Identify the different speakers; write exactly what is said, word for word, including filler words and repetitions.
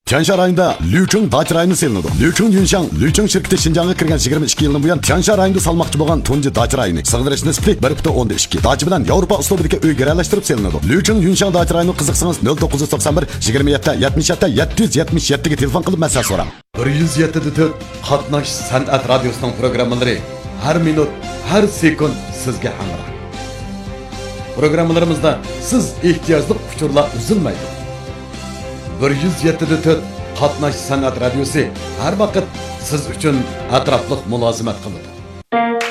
Speaker 1: Tianshan rayonida Liuchun dacha rayoni selinadi. Liuchun Yunshan, Liuchun şirketi Şinjan'a kirgan yigirma ikki yildan buyon Tianshan rayonida salmoqchi bo'lgan tunji dacha rayoni. Sig'dirish nisbati bir butun o'ndan ikki. Dacha bilan Yevropa uslubidagi uy garalashtirib selinadi. Liuchun Yunshan dacha rayoni qiziqsangiz nol to'qqiz yuz to'qson bir yigirma yetti yetmish yetti yetti yuz yetmish yetti ga telefon qilib masala so'rang. bir yuz yetti nuqta to'rt Qatnash san'at radiosining programmalari har minut, har sekund sizga hamroh. Programmalarimizda siz ehtiyojli uchurlar uzilmaydi. bir yuz yetti nuqta to'rt Qatnash san'at radiosi har vaqt siz uchun atrofliq mulozimat qiladi.